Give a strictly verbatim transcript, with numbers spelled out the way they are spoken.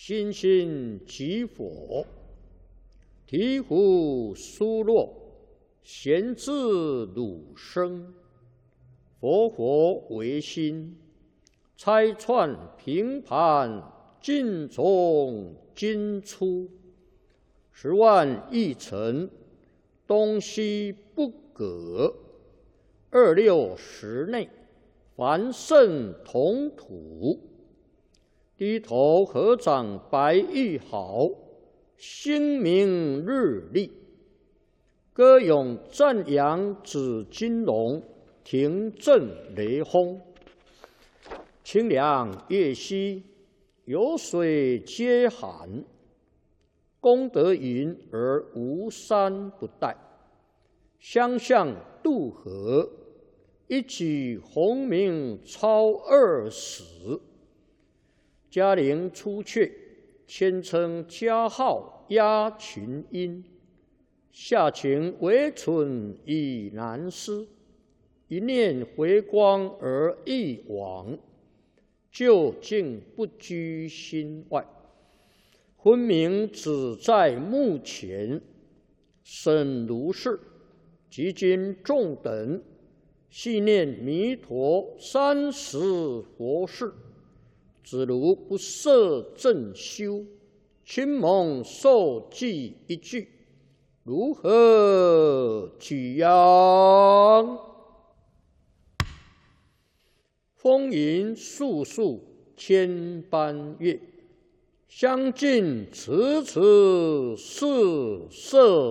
心心即佛，醍醐疏落，贤自汝生。佛佛为心，拆串平盘，尽从今出。十万亿尘，东西不隔。二六十内，凡圣同土。低头合掌白玉好，星明日丽。歌咏赞扬紫金龙，庭震雷轰。清凉夜兮，有水皆寒。功德云而无山不殆。相向渡河，一举鸿名超二十。嘉陵出阙，千称佳号压群英。下情为蠢已难思，一念回光而一往，究竟不居心外。昏明只在目前，审如是，即今众等细念弥陀三十佛事，只如不摄正修，亲蒙受记一句，如何举扬？风云素素千般月，相近迟迟是色。